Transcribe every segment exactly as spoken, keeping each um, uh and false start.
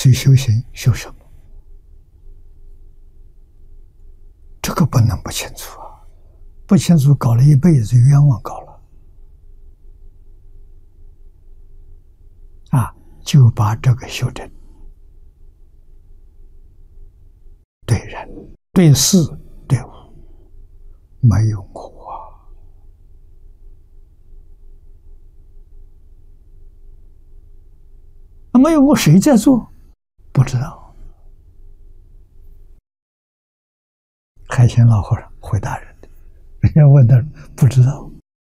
所以修行修什么？这个不能不清楚啊！不清楚，搞了一辈子冤枉搞了啊！就把这个修正，对人、对事、对物，没有我啊！那没有我，谁在做？不知道。海贤老和尚回答人的，人家问他不知道。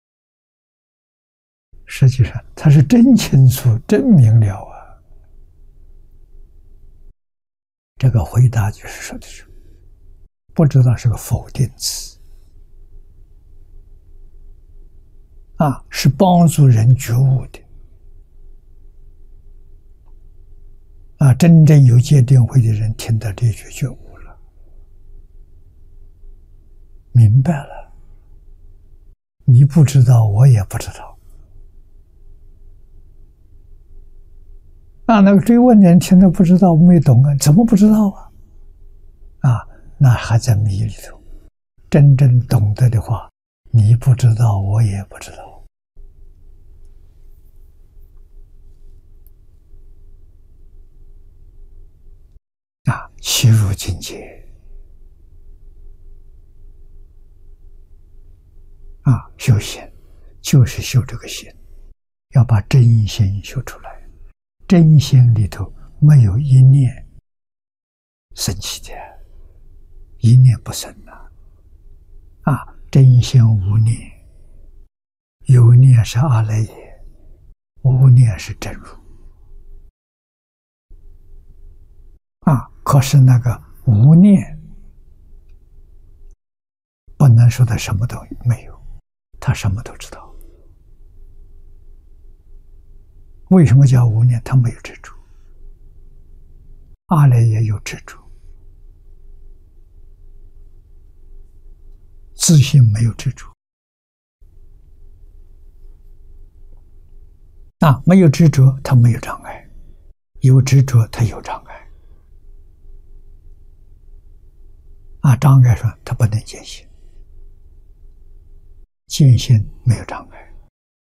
实际上他是真清楚、真明了啊！这个回答就是说的是，不知道是个否定词啊，是帮助人觉悟的啊！真正有戒定慧的人听到这句觉悟了，明白了。你不知道，我也不知道。啊，那个追问的人听都不知道，没懂啊，怎么不知道啊？啊，那还在迷里头。真正懂得的话，你不知道，我也不知道。啊，契入境界。啊，修行就是修这个心，要把真心修出来。真心里头没有一念生起的，一念不生啊！啊，真心无念，有念是阿赖耶，无念是真如。啊，可是那个无念不能说他什么都没有，他什么都知道。为什么叫无念？他没有执着。阿赖耶有执着，自信没有执着。啊，没有执着，他没有障碍；有执着，他有障碍。啊，障碍说他不能见性，见性没有障碍。